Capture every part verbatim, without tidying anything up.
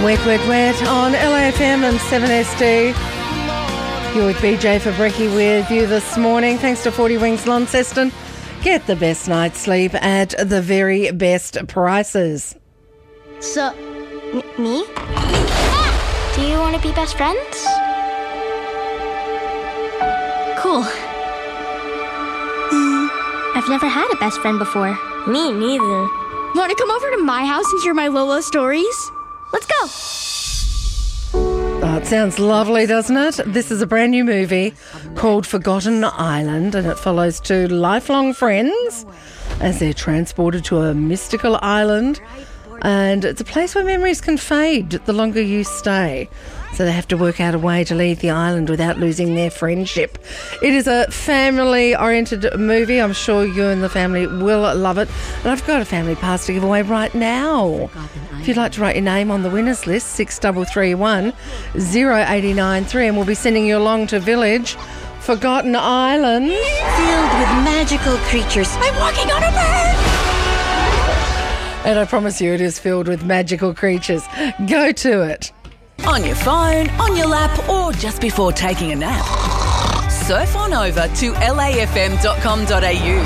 Wet, wet, wet on L A F M and seven S D. You're with B J for Brekkie with you this morning. Thanks to forty Wings Launceston. Get the best night's sleep at the very best prices. So, m- me? Do you want to be best friends? Cool. Mm, I've never had a best friend before. Me neither. Want to come over to my house and hear my Lola stories? Let's go. Oh, it sounds lovely, doesn't it? This is a brand new movie called Forgotten Island, and it follows two lifelong friends as they're transported to a mystical island. And it's a place where memories can fade the longer you stay. So they have to work out a way to leave the island without losing their friendship. It is a family-oriented movie. I'm sure you and the family will love it. And I've got a family pass to give away right now. If you'd like to write your name on the winners list, six three three one, zero eight nine three, and we'll be sending you along to Village Forgotten Island. Filled with magical creatures. I'm walking on a bird! And I promise you it is filled with magical creatures. Go to it. On your phone, on your lap, or just before taking a nap. Surf on over to L A F M dot com dot A U.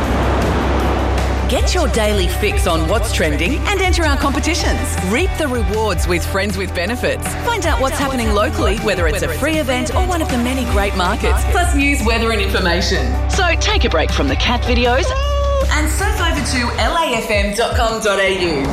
Get your daily fix on what's trending and enter our competitions. Reap the rewards with Friends with Benefits. Find out what's happening locally, whether it's a free event or one of the many great markets, plus news, weather and information. So take a break from the cat videos and surf over to L A F M dot com dot A U.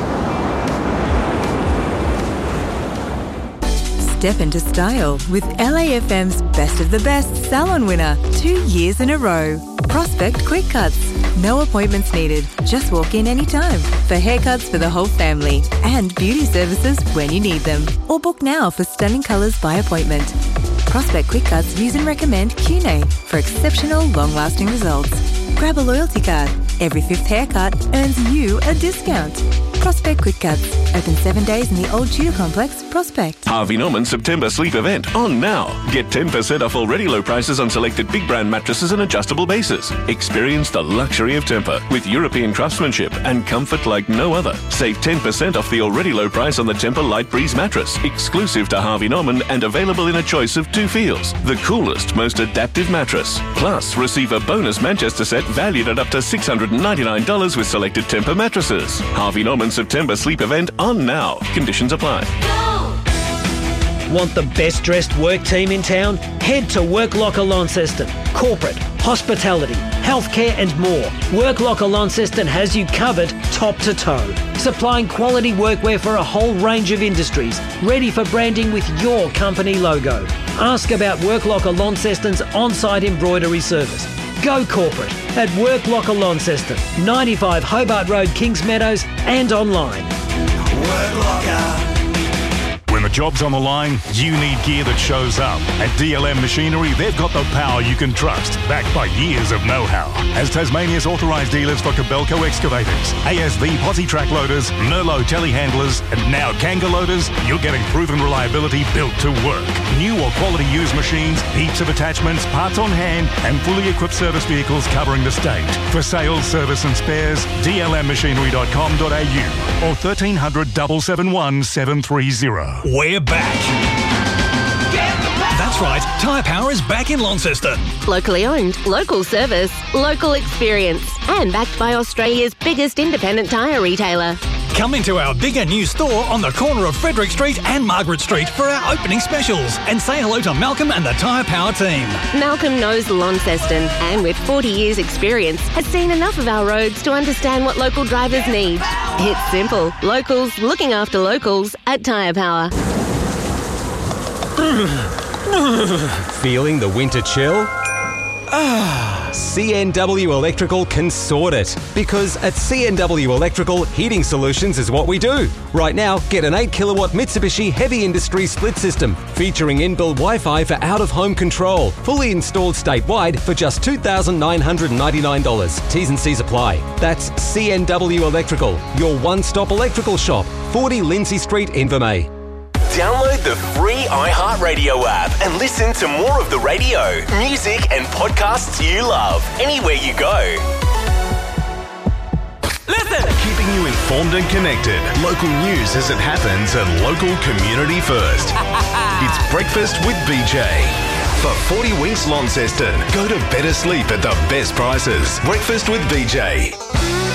Step into style with L A F M's Best of the Best salon winner two years in a row. Prospect Quick Cuts. No appointments needed. Just walk in anytime for haircuts for the whole family and beauty services when you need them. Or book now for stunning colours by appointment. Prospect Quick Cuts use and recommend Q N A for exceptional long-lasting results. Grab a loyalty card. Every fifth haircut earns you a discount. Prospect Quick Cuts. Open seven days in the Old Tudor Complex, Prospect. Harvey Norman September sleep event on now. Get ten percent off already low prices on selected big brand mattresses and adjustable bases. Experience the luxury of Tempur with European craftsmanship and comfort like no other. Save ten percent off the already low price on the Tempur Light Breeze mattress, exclusive to Harvey Norman and available in a choice of two feels. The coolest, most adaptive mattress. Plus, receive a bonus Manchester set valued at up to six hundred ninety-nine dollars with selected Tempur mattresses. Harvey Norman September sleep event on now. Conditions apply. Want the best dressed work team in town? Head to Work Locker Launceston. Corporate, hospitality, healthcare and more. Work Locker Launceston has you covered top to toe. Supplying quality workwear for a whole range of industries, ready for branding with your company logo. Ask about Work Locker Launceston's on-site embroidery service. Go corporate at Work Locker Launceston, ninety-five Hobart Road, Kings Meadows, and online. Work Locker. When the job's on the line, you need gear that shows up. At D L M Machinery, they've got the power you can trust, backed by years of know-how. As Tasmania's authorised dealers for Kobelco excavators, A S V posi track loaders, Merlot telehandlers, and now Kanga loaders, you're getting proven reliability built to work. New or quality used machines, heaps of attachments, parts on hand, and fully equipped service vehicles covering the state. For sales, service and spares, D L M machinery dot com dot A U or thirteen hundred, seven seven one, seven three zero. We're back. That's right, Tyre Power is back in Launceston. Locally owned, local service, local experience, and backed by Australia's biggest independent tyre retailer. Come into our bigger new store on the corner of Frederick Street and Margaret Street for our opening specials and say hello to Malcolm and the Tyre Power team. Malcolm knows Launceston and with forty years experience has seen enough of our roads to understand what local drivers need. It's simple. Locals looking after locals at Tyre Power. Feeling the winter chill? Ah, C N W Electrical can sort it. Because at C N W Electrical, heating solutions is what we do. Right now, get an eight kilowatt Mitsubishi Heavy Industry split system featuring inbuilt Wi-Fi for out-of-home control. Fully installed statewide for just two thousand nine hundred ninety-nine dollars. T's and C's apply. That's C N W Electrical, your one-stop electrical shop. forty Lindsay Street, Invermay. Download the free iHeartRadio app and listen to more of the radio, music and podcasts you love anywhere you go. Listen! Keeping you informed informed and connected. Local news as it happens and local community first. It's Breakfast with B J. For forty winks Launceston, go to better sleep at the best prices. Breakfast with B J.